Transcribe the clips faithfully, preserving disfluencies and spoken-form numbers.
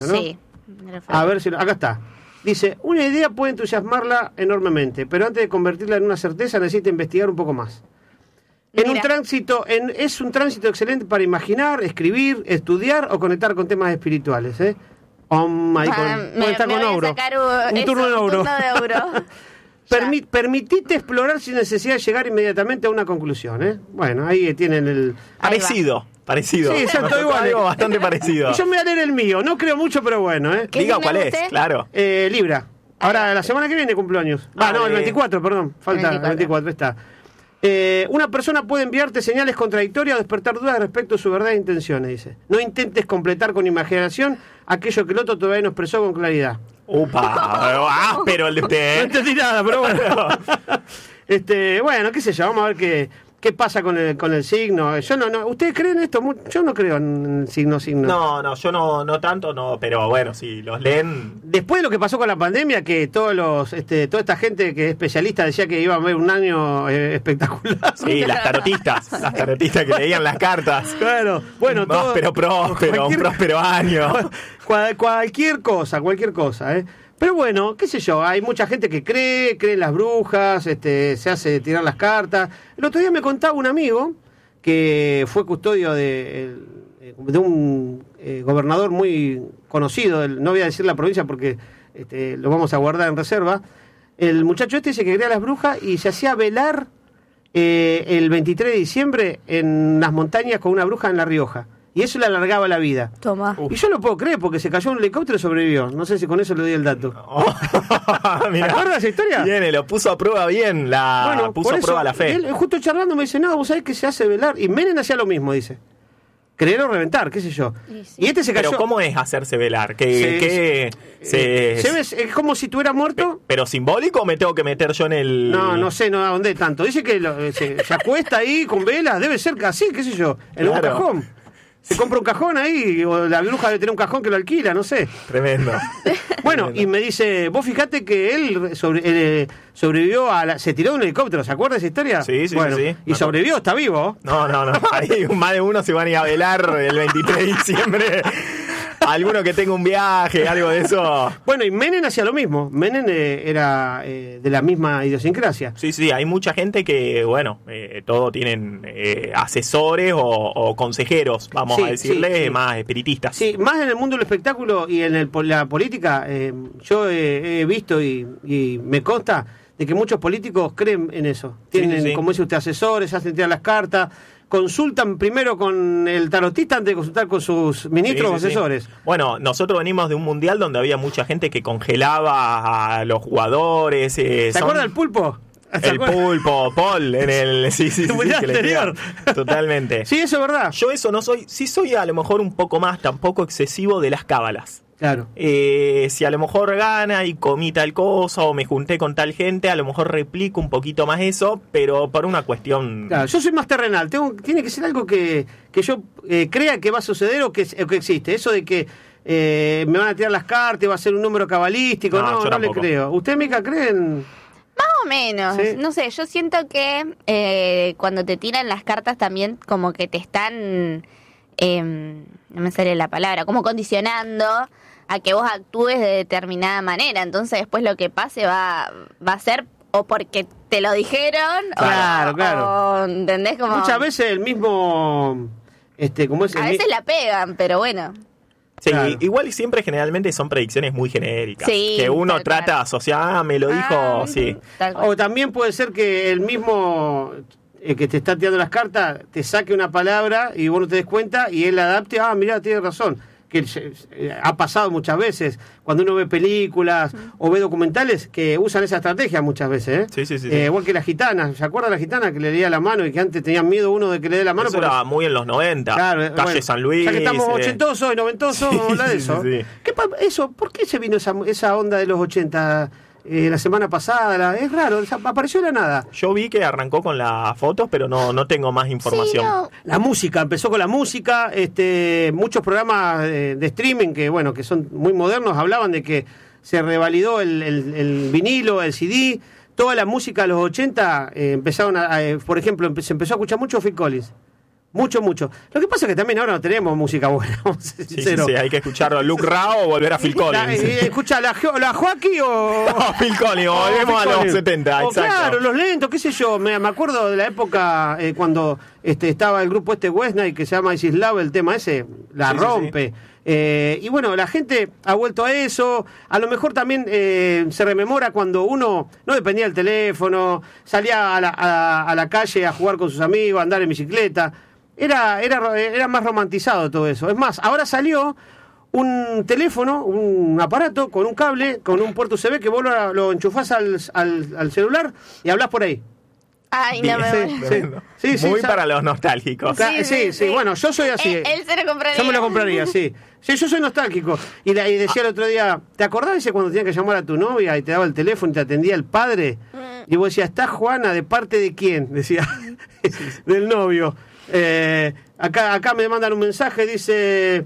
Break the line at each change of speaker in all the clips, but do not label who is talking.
¿no?
Sí.
A ver si... Acá está. Dice, una idea puede entusiasmarla enormemente, pero antes de convertirla en una certeza necesita investigar un poco más. En
Mira.
un tránsito, en, es un tránsito excelente para imaginar, escribir, estudiar o conectar con temas espirituales, ¿eh? Om, ahí con,
Ah,
puede
me,
estar
me
con
voy a
Ouro.
sacar un,
Un
eso,
turno de
un
Ouro.
turno de Ouro.
Permi- permitite explorar sin necesidad de llegar inmediatamente a una conclusión, ¿eh? Bueno, ahí tienen el...
Ahí va.
Parecido, parecido.
Sí, exacto,
Nos tocó
igual.
algo bastante parecido.
Y yo me voy a leer el mío, no creo mucho, pero bueno, ¿eh?
¿Qué
Diga
signo
cuál
es
es,
usted?
claro.
Eh, Libra. Ahora, la semana que viene cumpleaños. Va,
Ah,
no, el
de-
veinticuatro, perdón. Falta el
veinticuatro.
veinticuatro, está. Eh, una persona puede enviarte señales contradictorias o despertar dudas respecto a su verdad e intenciones, dice. No intentes completar con imaginación aquello que el otro todavía no expresó con claridad.
Upa, áspero el de
No
usted. ¿eh?
entendí nada, pero bueno. este, bueno, qué sé yo, vamos a ver qué, qué pasa con el, con el signo. Yo no, no, ¿ustedes creen esto? Mu- Yo no creo en signo, signo.
No, no, yo no, no tanto, no, pero bueno, si los leen.
Después de lo que pasó con la pandemia, que todos los, este, toda esta gente que es especialista decía que iba a haber un año eh, espectacular.
Sí, las tarotistas, las tarotistas que leían las cartas.
Claro, bueno, todo,
Próspero, próspero, un
cualquier-
próspero año.
cual- cualquier cosa, cualquier cosa, ¿eh? Pero bueno, qué sé yo, hay mucha gente que cree, cree en las brujas, este, se hace tirar las cartas. El otro día me contaba un amigo que fue custodio de, de un eh, gobernador muy conocido, del- no voy a decir la provincia porque este, lo vamos a guardar en reserva. El muchacho este dice que creía en las brujas y se hacía velar eh, el veintitrés de diciembre en las montañas con una bruja en La Rioja. Y eso le alargaba la vida.
Toma.
Y yo lo puedo creer porque se cayó un helicóptero y sobrevivió. No sé si con eso le doy el dato.
Mirá.
¿Te acuerdas esa historia?
Viene, lo puso a prueba bien, la puso
por
a
eso,
prueba la fe.
Él, justo charlando me dice, no, vos sabés que se hace velar. Y Menem hacía lo mismo, dice. Creer o reventar, qué sé yo.
Y sí.
Y este se cayó.
Pero ¿cómo es hacerse velar? ¿Qué,
Se-
qué- se-
Eh, se ve, es como si estuviera muerto.
pe- ¿Pero simbólico o me tengo que meter yo en el...?
No, no sé, no ahondé tanto. Dice que lo- se, se acuesta ahí con velas, debe ser así, qué sé yo, en un
Claro.
cajón. Se compra un cajón ahí, o la bruja debe tener un cajón que lo alquila, no sé.
Tremendo.
Bueno,
Tremendo.
y me dice, vos fijate que él sobre- eh, sobrevivió a la... Se tiró de un helicóptero, ¿se acuerda de esa historia?
Sí, sí,
bueno,
sí, sí.
Y sobrevivió, está vivo.
No, no, no. Ahí más de uno se van a ir a velar el veintitrés de diciembre. Alguno que tenga un viaje, algo de eso.
Bueno, y Menem hacía lo mismo. Menem eh, era eh, de la misma idiosincrasia.
Sí, sí, hay mucha gente que, bueno, eh, todo tienen eh, asesores o, o consejeros, vamos
Sí,
a decirle,
sí, sí.
más espiritistas.
Sí, más en el mundo del espectáculo y en el, po- la política, eh, yo eh, he visto y, y me consta de que muchos políticos creen en eso. Tienen,
sí, sí.
como dice usted, asesores, hacen tirar las cartas, consultan primero con el tarotista antes de consultar con sus ministros
Sí,
o
sí, sí.
asesores.
Bueno, nosotros venimos de un mundial donde había mucha gente que congelaba a los jugadores. eh,
¿Se
son-
acuerda del pulpo? ¿Se
El
acuerda?
pulpo, Paul, en el... Sí, sí, sí,
El mundial
que le queda.
anterior.
Totalmente.
Sí, eso es verdad.
Yo eso no soy, sí soy a lo mejor un poco más, tampoco excesivo de las cábalas.
Claro.
Eh, si a lo mejor gana y comí tal cosa o me junté con tal gente, a lo mejor replico un poquito más eso, pero por una cuestión...
Claro, yo soy más terrenal. Tengo, tiene que ser algo que, que yo eh, crea que va a suceder o que, o que existe. Eso de que eh, me van a tirar las cartas, va a ser un número cabalístico.
No,
No,
yo
no, le
tampoco.
creo. ¿Usted, Mica, cree en...?
Más o menos.
Sí.
No sé, yo siento que eh, cuando te tiran las cartas también como que te están, eh, no me sale la palabra, como condicionando a que vos actúes de determinada manera. Entonces después lo que pase va, va a ser o porque te lo dijeron
Claro,
o,
claro.
o, ¿entendés? Como,
Muchas veces el mismo... Este, como es el
a
mi-
veces la pegan, pero bueno.
Sí,
Claro.
igual y siempre generalmente son predicciones muy genéricas.
Sí,
que uno
tal
trata
cual.
de asociar, ah, me lo dijo,
Ah,
sí.
tal cual.
O también puede ser que el mismo eh, que te está tirando las cartas te saque una palabra y vos no te des cuenta y él la adapte. Ah, mirá, tiene razón. Que eh, ha pasado muchas veces cuando uno ve películas o ve documentales que usan esa estrategia muchas veces. ¿eh?
Sí, sí, sí,
Eh,
sí.
Igual que las gitanas. ¿Se acuerda la gitana que le leía la mano y que antes tenían miedo uno de que le dé la mano?
Eso
porque-
era muy en los noventa.
Claro, eh,
Calle
bueno,
San Luis.
Ya que estamos
eh,
ochentosos y noventosos, vamos a hablar de
Sí,
eso.
sí, sí.
¿Qué pa- eso, ¿por qué se vino esa, esa onda de los ochenta eh, la semana pasada? La- es raro, desa- apareció de la nada.
Yo vi que arrancó con las fotos, pero no, no tengo más información.
Sí, no.
La música, empezó con la música, este, muchos programas de, de streaming que, bueno, que son muy modernos, hablaban de que se revalidó el, el- el vinilo, el C D, toda la música de los ochenta eh, empezaron a, a, eh, por ejemplo, empe- se empezó a escuchar mucho Phil Collins. Mucho, mucho. Lo que pasa es que también ahora no tenemos música buena, vamos a ser
Sí, sí,
sinceros.
sí, hay que escuchar a Luke Rao o volver a Phil Collins.
La- eh, escucha, ¿la, Jo- la Joaquín o...?
No, Phil Collins,
o
volvemos
Phil
a los
Collins?
setenta,
O
exacto.
Claro, los lentos, qué sé yo. Me, me acuerdo de la época eh, cuando este, estaba el grupo este West Night que se llama Isis Love, el tema ese, la
Sí, sí,
rompe. Eh, y bueno, la gente ha vuelto a eso. A lo mejor también eh, se rememora cuando uno no dependía del teléfono, salía a la, a, a la calle a jugar con sus amigos, a andar en bicicleta. Era, era, era más romantizado todo eso. Es más, ahora salió un teléfono, un aparato con un cable, con un puerto U S B que vos lo, lo enchufás al, al, al celular y hablás por ahí.
Ay, no me
Sí,
voy.
Tremendo.
sí, sí,
Muy
sa-
para los nostálgicos.
Ca- Sí, sí, bueno, yo soy así.
Él, él se lo compraría.
Yo me lo compraría, sí. Sí, yo soy nostálgico. Y, la, y decía el otro día, ¿te acordás ese cuando tenías que llamar a tu novia y te daba el teléfono y te atendía el padre? Y vos decías, ¿está Juana de parte de quién? Decía, del novio. Eh, acá, acá me mandan un mensaje, dice,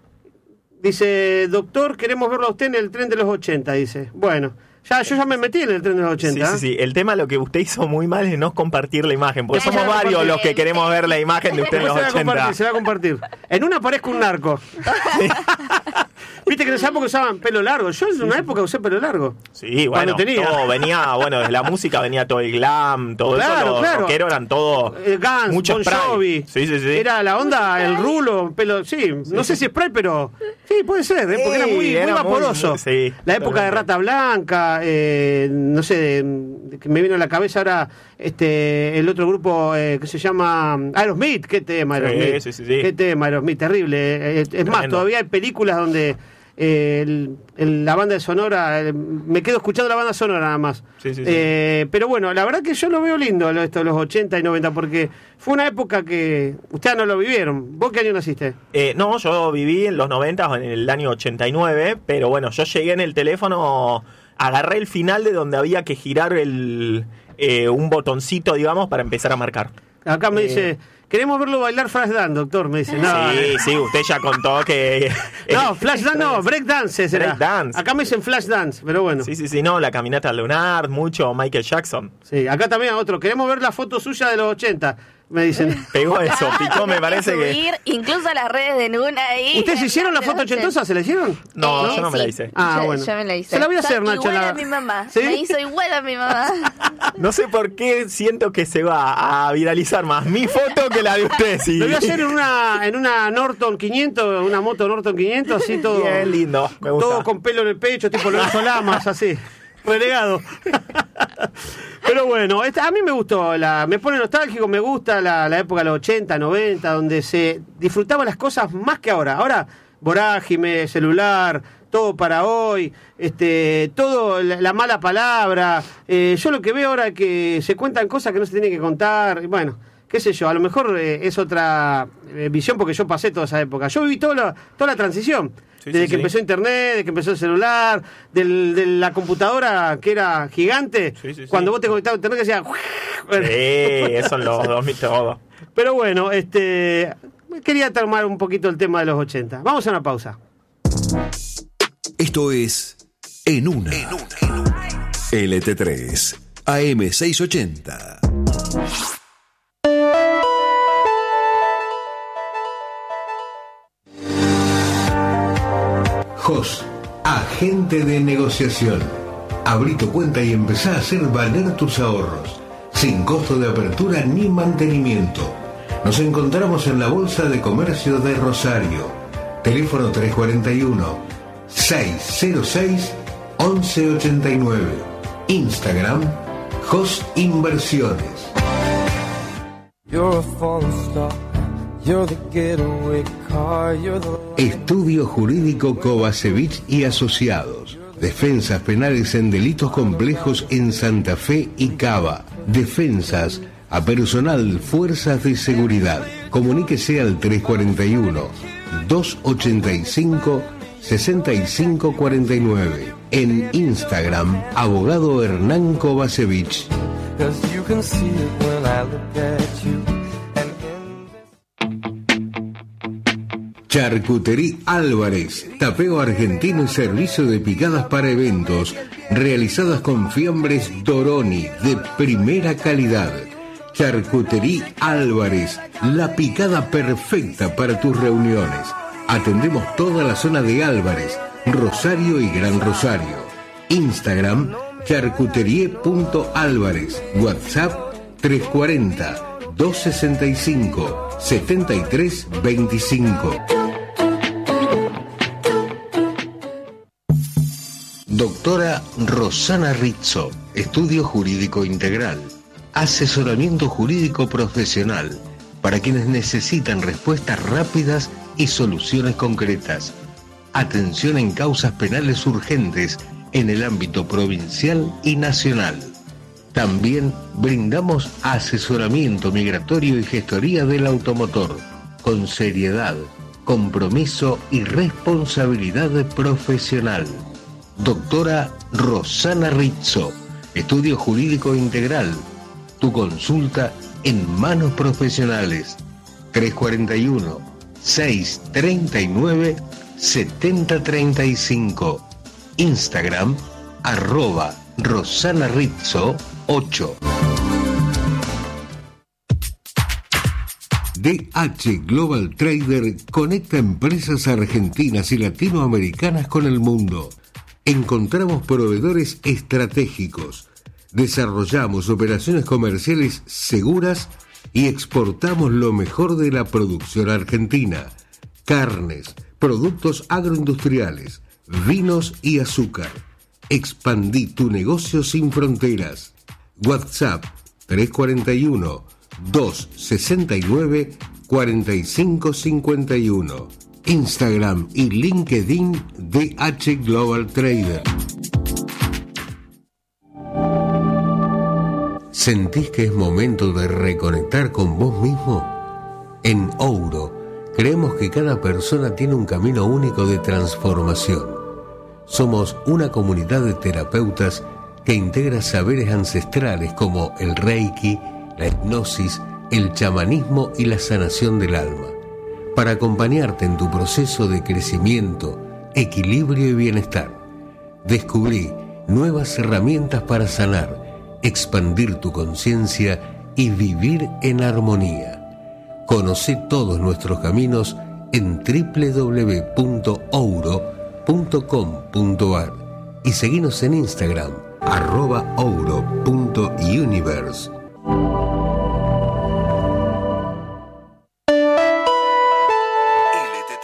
dice, doctor, queremos verlo a usted en el tren de los ochenta, dice. Bueno, ya, yo ya me metí en el tren de los
Sí,
ochenta.
sí, sí. El tema, lo que usted hizo muy mal es no compartir la imagen, porque
Después
somos
se va a
varios
compartir.
los que queremos ver la imagen de usted en
Después
los
se va a compartir, se
ochenta.
va a compartir. En una parezco un narco. Viste que en esa época usaban pelo largo. Yo en una época usé pelo largo.
Sí,
Cuando
bueno,
tenía.
todo venía, bueno, desde la música venía todo el glam, todo
Claro,
eso, los
claro.
rockeros eran todo
Eh, Guns,
mucho
Bon
spray.
Jovi.
Sí, sí, sí.
Era la onda, el rulo, pelo, sí, no sé si spray, pero sí, puede ser, ¿eh? porque era
Sí,
muy, muy
era muy-
vaporoso.
sí,
la época de
totalmente.
Rata Blanca, eh, no sé, de- de que me vino a la cabeza ahora este el otro grupo eh, que se llama Aerosmith, qué tema
Sí,
Aerosmith,
sí, sí, sí.
qué tema Aerosmith, terrible. eh, es más,
Tremendo.
todavía hay películas donde eh, el- el- la banda de sonora, eh, me quedo escuchando la banda sonora nada más.
Sí, sí, sí.
Eh, pero bueno, la verdad que yo lo veo lindo, lo- esto de los ochenta y noventa, porque fue una época que ustedes no lo vivieron. ¿Vos qué año naciste?
Eh, no, yo viví en los noventa, en el año ochenta y nueve, pero bueno, yo llegué en el teléfono, agarré el final de donde había que girar el eh, un botoncito, digamos, para empezar a marcar.
Acá me
Eh.
dice, queremos verlo bailar Flashdance, doctor, me dice. No,
Sí, sí, usted ya contó que...
no, Flashdance no, Breakdance será.
Breakdance.
Acá me dicen Flashdance, pero bueno.
Sí, sí, sí, no, la caminata lunar, mucho Michael Jackson.
Sí, acá también otro, queremos ver la foto suya de los ochenta, me dicen.
Pegó eso, picó, me parece que...
Subir incluso a las redes de Nuna ahí.
¿Ustedes hicieron la foto ochentosa? ¿Se la hicieron?
No,
Eh,
yo no me la
sí.
hice.
Ah,
yo,
bueno.
yo me la hice.
Se la voy a hacer,
Soy
Nacho,
igual
la-
a mi mamá.
¿Sí?
Me hizo igual a mi mamá.
No sé por qué siento que se va a viralizar más mi foto que la de usted. Sí.
Lo voy a hacer en una, en una Norton quinientos, una moto Norton quinientos, así todo.
Bien lindo, me gusta.
Todo con pelo en el pecho, tipo Lorenzo Lamas, así. Relegado. Pero bueno, esta- a mí me gustó, la, me pone nostálgico, me gusta la, la época de los ochenta, noventa, donde se disfrutaban las cosas más que ahora. Ahora, vorágine, celular, todo para hoy, este, todo la, la mala palabra. Eh, yo lo que veo ahora es que se cuentan cosas que no se tienen que contar. y Bueno, qué sé yo, a lo mejor eh, es otra eh, visión porque yo pasé toda esa época. Yo viví toda la, toda la transición.
Sí,
desde
sí,
que
sí.
empezó Internet, desde que empezó el celular, del, de la computadora que era gigante.
Sí, sí, sí.
Cuando vos te conectabas a Internet que decía...
Sí, eso en los dos mil todo.
Pero bueno, este quería tomar un poquito el tema de los ochenta. Vamos a una pausa.
Esto es En Una. L T tres, A M seiscientos ochenta. J O S, agente de negociación. Abrí tu cuenta y empezá a hacer valer tus ahorros, sin costo de apertura ni mantenimiento. Nos encontramos en la Bolsa de Comercio de Rosario. Teléfono tres cuatro uno, seis cero seis, once ochenta y nueve. Instagram, J O S Inversiones.
You're a falling star. You're the getaway car. You're the...
Estudio Jurídico Kovacevic y Asociados. Defensas penales en delitos complejos en Santa Fe y Cava. Defensas a personal Fuerzas de Seguridad. Comuníquese al tres cuatro uno, dos ochenta y cinco, sesenta y cinco cuarenta y nueve. En Instagram, Abogado Hernán Kovacevic.
'Cause you can see it when I look at you. And in this...
Charcutería Álvarez, tapeo argentino y servicio de picadas para eventos, realizadas con fiambres Doroni de primera calidad. Charcutería Álvarez, la picada perfecta para tus reuniones. Atendemos toda la zona de Álvarez, Rosario y Gran Rosario. Instagram, charcuterie.álvarez. WhatsApp, tres cuatro cero, dos seis cinco, siete tres dos cinco. Doctora Rosana Rizzo, Estudio Jurídico Integral. Asesoramiento jurídico profesional para quienes necesitan respuestas rápidas y soluciones concretas. Atención en causas penales urgentes en el ámbito provincial y nacional. También brindamos asesoramiento migratorio y gestoría del automotor con seriedad, compromiso y responsabilidad profesional. Doctora Rosana Rizzo, Estudio Jurídico Integral. Tu consulta en manos profesionales. tres cuatro uno, seis tres nueve, siete cero tres cinco. Instagram, arroba Rosana Rizzo ocho. D H Global Trader conecta empresas argentinas y latinoamericanas con el mundo. Encontramos proveedores estratégicos. Desarrollamos operaciones comerciales seguras y exportamos lo mejor de la producción argentina. Carnes, productos agroindustriales, vinos y azúcar. Expandí tu negocio sin fronteras. WhatsApp tres cuatro uno, dos seis nueve, cuatro cinco cinco uno. Instagram y LinkedIn D H Global Trader. ¿Sentís que es momento de reconectar con vos mismo? En Ouro, creemos que cada persona tiene un camino único de transformación. Somos una comunidad de terapeutas que integra saberes ancestrales como el Reiki, la hipnosis, el chamanismo y la sanación del alma, para acompañarte en tu proceso de crecimiento, equilibrio y bienestar. Descubrí nuevas herramientas para sanar, expandir tu conciencia y vivir en armonía. Conoce todos nuestros caminos en doble u doble u doble u punto ouro punto com punto a r y seguinos en Instagram, arroba ouro punto universe.
L T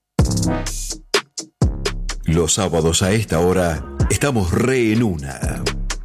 tres. Los sábados a esta hora estamos re en una.